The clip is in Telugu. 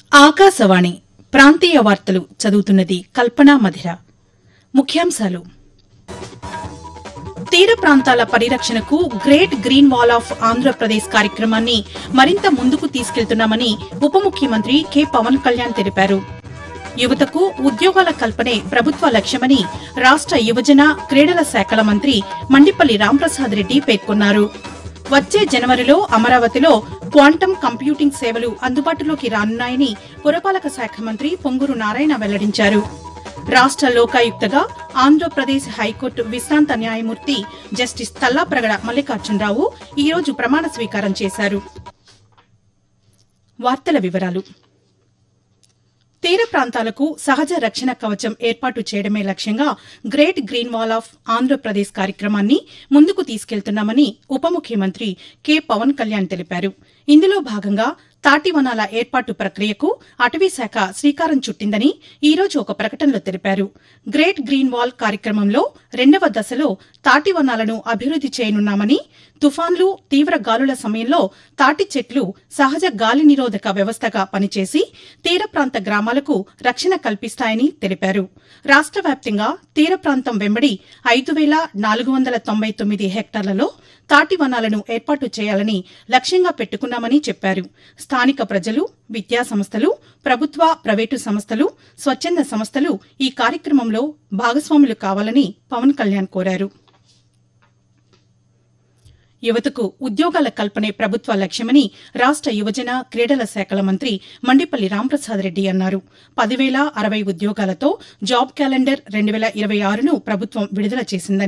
ఆకాశవాణి ప్రాంతీయ వార్తలు చదువుతున్నది కల్పనా మధిర. ముఖ్యాంశాలు: తీర ప్రాంతాల పరిరక్షణకు great green wall of Andhra Pradesh కార్యక్రమాన్ని మరింత ముందుకు తీసుకెళ్తున్నామని ఉప ముఖ్యమంత్రి కె పవన్ కళ్యాణ్ తెలిపారు. యువతకు ఉద్యోగాల కల్పనే ప్రభుత్వ లక్ష్యమని రాష్ట యువజన క్రీడల శాఖల మంత్రి మండిపల్లి రాంప్రసాద్ రెడ్డి పేర్కొన్నారు. వచ్చే జనవరిలో అమరావతిలో క్వాంటమ్ కంప్యూటింగ్ సేవలు అందుబాటులోకి రానున్నాయని పురపాలక శాఖ మంత్రి పొంగూరు నారాయణ వెల్లడించారు. రాష్ట లోకాయుక్తగా ఆంధ్రప్రదేశ్ హైకోర్టు విశ్రాంత న్యాయమూర్తి జస్టిస్ తల్లాప్రగడ మల్లికార్జునరావు ఈరోజు ప్రమాణ స్వీకారం చేశారు. వార్తల వివరాలు: తీర ప్రాంతాలకు సహజ రక్షణ కవచం ఏర్పాటు చేయడమే లక్ష్యంగా great green wall of Andhra Pradesh కార్యక్రమాన్ని ముందుకు తీసుకెళ్తున్నామని ఉప ముఖ్యమంత్రి కె పవన్ కళ్యాణ్ తెలిపారు. ఇందులో భాగంగా తాటివనాల ఏర్పాటు ప్రక్రియకు అటవీశాఖ శ్రీకారం చుట్టిందని ఈరోజు ఒక ప్రకటనలో తెలిపారు. గ్రేట్ గ్రీన్ వాల్ కార్యక్రమంలో 2వ దశలో తాటివనాలను అభివృద్ది చేయనున్నామని, తుఫాన్లు, తీవ్ర గాలుల సమయంలో తాటి చెట్లు సహజ గాలి నిరోధక వ్యవస్థగా పనిచేసి తీర ప్రాంత గ్రామాలకు రక్షణ కల్పిస్తాయని తెలిపారు. రాష్ట వ్యాప్తంగా తీర ప్రాంతం వెంబడి 5,499 హెక్టార్లలో తాటివనాలను ఏర్పాటు చేయాలని లక్ష్యంగా పెట్టుకున్నామని చెప్పారు. స్థానిక ప్రజలు, విద్యా సంస్థలు, ప్రభుత్వ, ప్రైవేటు సంస్థలు, స్వచ్ఛంద సంస్థలు ఈ కార్యక్రమంలో భాగస్వాములు కావాలని పవన్ కళ్యాణ్ కోరారు. యువతకు ఉద్యోగాల కల్పనే ప్రభుత్వ లక్ష్యమని రాష్ట యువజన క్రీడల శాఖల మంత్రి మండిపల్లి రాంప్రసాద్ రెడ్డి అన్నారు. 10,060 ఉద్యోగాలతో జాబ్ క్యాలెండర్ 2026ను ప్రభుత్వం విడుదల చేసిందని